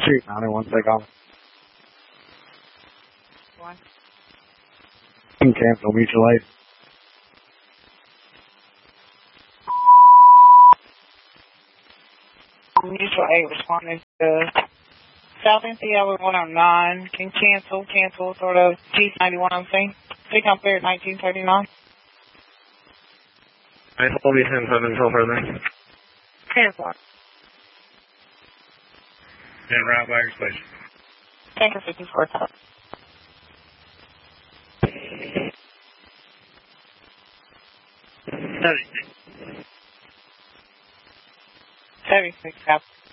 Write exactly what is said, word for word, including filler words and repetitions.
Street, ninety-one, take off. One. Cancel, mutual aid. Mutual aid responding to South N C L one oh nine. Can cancel, cancel, sort of G ninety-one on scene. Take on clear at nineteen thirty-nine. I hold you ten seven until further. Cancel. And route by your station. Tanker fifty-four top. seventy-six. seventy-six top.